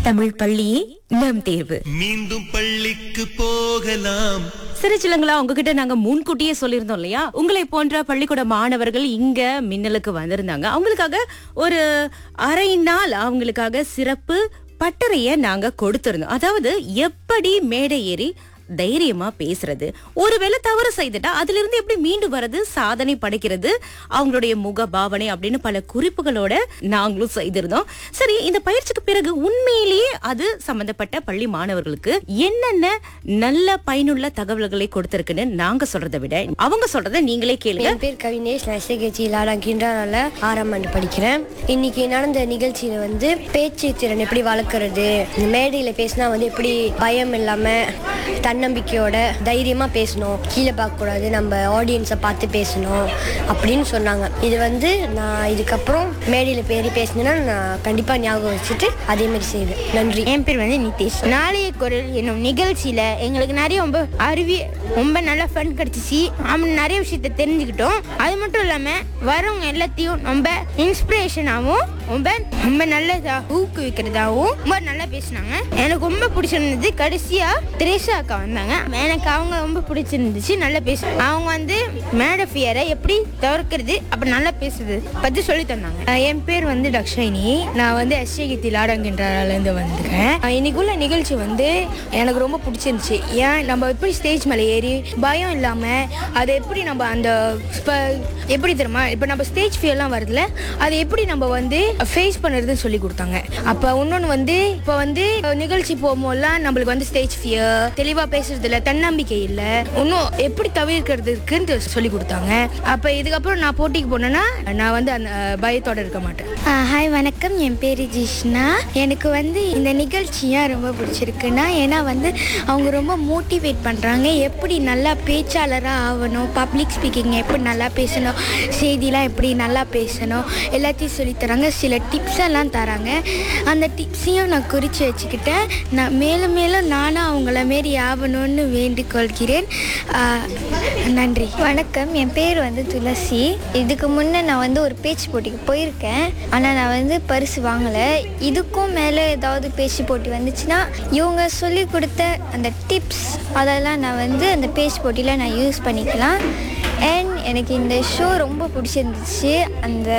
தமிழ் பள்ளியே நம் தேர்வு. மீண்டும் பள்ளிக்கு போகலாம். சிறுச்சிலங்களா, உங்ககிட்ட நாங்க முன்கூட்டியே சொல்லியிருந்தோம் இல்லையா, உங்களை போன்ற பள்ளிக்கூட மாணவர்கள் இங்க மின்னலுக்கு வந்திருந்தாங்க. அவங்களுக்காக ஒரு அரை நாள் அவங்களுக்காக சிறப்பு பட்டறைய நாங்க கொடுத்திருந்தோம். அதாவது எப்படி மேடை ஏறி தைரியமா பேசுறது, ஒருவேளை தவறு செய்துட்டா அதுல இருந்து எப்படி மீண்டு வர்றது, சாதனை படைக்கிறது, அவங்களுடைய முக பாவனை அப்படின்னு பல குறிப்புகளோட நாங்களும் செய்திருந்தோம். சரி, இந்த பயிற்சிக்கு பிறகு உண்மையிலேயே அது சம்பந்தப்பட்ட பள்ளி மாணவர்களுக்கு என்னென்ன நல்ல பயனுள்ள தகவல்களை கொடுத்திருக்குன்னு நாங்க சொல்றதை விட அவங்க சொல்றதை நீங்களே கேளுங்க. என் பேர் கவினேஷ். நான் எஸ்ஏகேஜியில் கிண்டரால 6ஆம் ஆண்டு படிக்கிறேன். இன்னைக்கு நடந்த நிகழ்ச்சியில வந்து பேச்சு திறன் எப்படி வளர்க்கறது, இந்த மேடையில் பேசினா வந்து எப்படி பயம் இல்லாம தன்னம்பிக்கையோட தைரியமா பேசணும், கீழே பார்க்கக்கூடாது, நம்ம ஆடியன்ஸை பார்த்து பேசணும் அப்படின்னு சொன்னாங்க. இது வந்து நான் இதுக்கப்புறம் மேடையில் பேரி பேசினேன்னா நான் கண்டிப்பா ஞாபகம் வச்சுட்டு அதே மாதிரி செய்வேன். நன்றி. என் பேர் வந்து நிதிஷ். நாளைய குரல் என்னும் நிகழ்ச்சியில எங்களுக்கு நிறைய ரொம்ப நல்ல ஃபன் கிடைச்சிச்சு. நிறைய விஷயத்த தெரிஞ்சுக்கிட்டோம். அது மட்டும் இல்லாம வரவங்க எல்லாத்தையும் ரொம்ப இன்ஸ்பிரேஷனாகவும் ரொம்ப நல்லதா ஊக்குவிக்கிறதாகவும் ரொம்ப நல்லா பேசினாங்க. எனக்கு ரொம்ப பிடிச்சிருந்தது கடைசியா திரேசா அக்கா வந்தாங்க. எனக்கு அவங்க ரொம்ப பிடிச்சிருந்துச்சு. நல்லா அவங்க வந்து மேட ஃபியரை எப்படி தவிர்க்கிறது அப்படி நல்லா பேசுறது பத்தி சொல்லி தந்தாங்க. என் பேர் வந்து தக்ஷினி. நான் வந்து எஸ்ஏகேஜி லாடங்கின்றாலேருந்து வந்துக்கிறேன். இன்னைக்குள்ள நிகழ்ச்சி வந்து எனக்கு ரொம்ப பிடிச்சிருந்துச்சு. ஏன் நம்ம எப்படி ஸ்டேஜ் மேலே ஏறி பயம் இல்லாமல் அதை எப்படி நம்ம அந்த எப்படி தெரியுமா, இப்போ நம்ம ஸ்டேஜ் ஃபியர்லாம் வருதுல, அதை எப்படி நம்ம வந்து ஃபேஸ் பண்ணுறதுன்னு சொல்லி கொடுத்தாங்க. அப்போ இன்னொன்று வந்து இப்போ வந்து நிகழ்ச்சி போகும்போதெல்லாம் நம்மளுக்கு வந்து ஸ்டேஜ் ஃபியர், தெளிவாக பேசுறது இல்லை, தன்னம்பிக்கை இல்லை, இன்னும் எப்படி தவிர்க்கிறதுக்குன்னு சொல்லி கொடுத்தாங்க. அப்போ இதுக்கப்புறம் நான் போட்டிக்கு போனேன்னா நான் வந்து அந்த பயத்தோடு இருக்க மாட்டேன். ஹாய், வணக்கம். என் பேர் ஜிஷ்ணா. எனக்கு வந்து இந்த நிகழ்ச்சி ஏன் ரொம்ப பிடிச்சிருக்குன்னா, ஏன்னா வந்து அவங்க ரொம்ப மோட்டிவேட் பண்ணுறாங்க. எப்படி நல்லா பேச்சாளராக ஆகணும், பப்ளிக் ஸ்பீக்கிங் எப்படி நல்லா பேசணும், செய்திலாம் எப்படி நல்லா பேசணும் எல்லாத்தையும் சொல்லித்தராங்க. சில டிப்ஸ் எல்லாம் தராங்க. அந்த டிப்ஸையும் நான் குறித்து வச்சுக்கிட்டேன். நான் மேலும் மேலும் நானும் அவங்கள மாரி ஆகணும்னு வேண்டிக் கொள்கிறேன். நன்றி. வணக்கம். என் பேர் வந்து துளசி. இதுக்கு முன்னே நான் வந்து ஒரு பேச்சு போட்டிக்கு போயிருக்கேன். ஆனால் நான் வந்து பரிசு வாங்கலை. இதுக்கும் மேலே ஏதாவது பேச்சு போட்டி வந்துச்சுன்னா இவங்க சொல்லி கொடுத்த அந்த டிப்ஸ் அதெல்லாம் நான் வந்து அந்த பேச்சு போட்டியில் நான் யூஸ் பண்ணிக்கலாம். அண்ட் எனக்கு இந்த ஷோ ரொம்ப பிடிச்சிருந்துச்சு. அந்த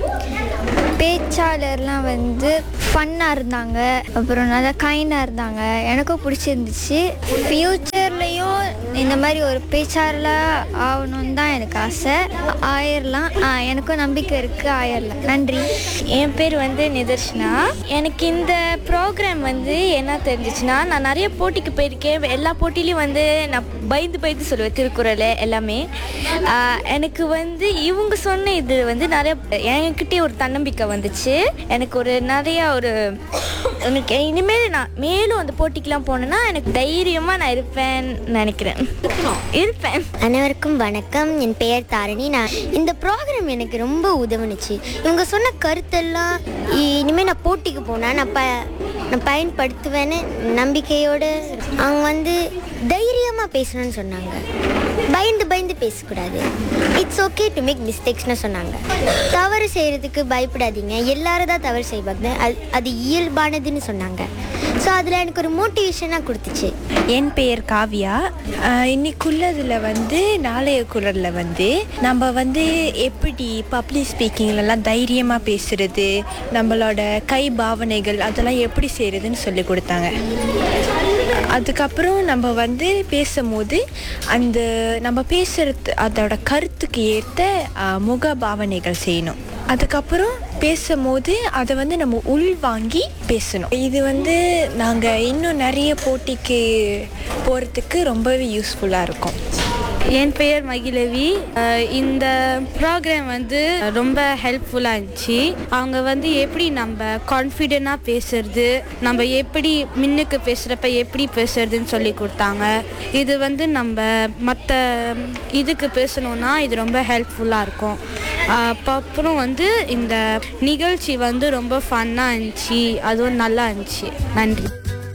பேச்சாளர்லாம் வந்து ஃபன்னாக இருந்தாங்க, அப்புறம் நல்லா கைண்டாக இருந்தாங்க. எனக்கும் பிடிச்சிருந்துச்சு. ஃப்யூச்சர்லேயும் இந்த மாதிரி ஒரு பேச்சாளராக ஆகணுன்னு தான் எனக்கு ஆசை. ஆயிரலாம். எனக்கும் நம்பிக்கை இருக்குது, ஆயிரலாம். நன்றி. என் பேர் வந்து நிதர்ஷனா. எனக்கு இந்த ப்ரோக்ராம் வந்து என்ன தெரிஞ்சிச்சுன்னா, நான் நிறைய போட்டிக்கு போயிருக்கேன். எல்லா போட்டிலையும் வந்து நான் பயந்து சொல்லுவேன் திருக்குறள் எல்லாமே. எனக்கு வந்து இவங்க சொன்ன இது வந்து நிறைய என்கிட்டே ஒரு தன்னம்பிக்கை வந்துச்சு. எனக்கு ஒரு நிறையா எனக்கு இனிமேல் நான் மேலும் அந்த போட்டிக்கெலாம் போனேன்னா எனக்கு தைரியமாக நான் இருப்பேன்னு நினைக்கிறேன். அனைவருக்கும் வணக்கம். என் பெயர் தாரணி. நான் இந்த ப்ரோக்ராம் எனக்கு ரொம்ப உதவுனுச்சு. இவங்க சொன்ன கருத்தெல்லாம் இனிமேல் நான் போட்டிக்கு போனால் நான் பயன்படுத்துவேன்னு நம்பிக்கையோடு அவங்க வந்து தைரியமாக பேசணும்னு சொன்னாங்க. பயந்து பேசக்கூடாது. இட்ஸ் ஓகே டு மேக் மிஸ்டேக்ஸ்னு சொன்னாங்க. தவறு செய்கிறதுக்கு பயப்படாதீங்க, எல்லாரும் தான் தவறு செய்வாங்க, அது இயல்பானதுன்னு சொன்னாங்க. ஸோ அதில் எனக்கு ஒரு மோட்டிவேஷனாக கொடுத்துச்சு. என் பெயர் காவியா. இன்னைக்குள்ளதில் வந்து நாளைய குரலில் வந்து நம்ம வந்து எப்படி பப்ளிக் ஸ்பீக்கிங்லலாம் தைரியமாக பேசுகிறது, நம்மளோட கை பாவனைகள் அதெல்லாம் எப்படி செய்கிறதுன்னு சொல்லி கொடுத்தாங்க. அதுக்கப்புறம் நம்ம வந்து பேசும்போது அந்த நம்ம பேசுகிறது அதோட கருத்துக்கு ஏற்ற முக பாவனைகள் செய்யணும். அதுக்கப்புறம் பேசும்போது அதை வந்து நம்ம உள்வாங்கி பேசணும். இது வந்து நாங்கள் இன்னும் நிறைய போட்டிக்கு போகிறதுக்கு ரொம்பவே யூஸ்ஃபுல்லாக இருக்கும். என் பெயர் மகிழவி. இந்த ப்ரோக்ராம் வந்து ரொம்ப ஹெல்ப்ஃபுல்லாக இருந்துச்சு. அவங்க வந்து எப்படி நம்ம கான்ஃபிடென்ட்டாக பேசுறது, நம்ம எப்படி மின்னுக்கு பேசுகிறப்ப எப்படி பேசுறதுன்னு சொல்லி கொடுத்தாங்க. இது வந்து நம்ம மற்ற இதுக்கு பேசணுன்னா இது ரொம்ப ஹெல்ப்ஃபுல்லாக இருக்கும். அப்புறம் வந்து இந்த நிகழ்ச்சி வந்து ரொம்ப ஃபன்னாக இருந்துச்சு, அதுவும் நல்லா இருந்துச்சு. நன்றி.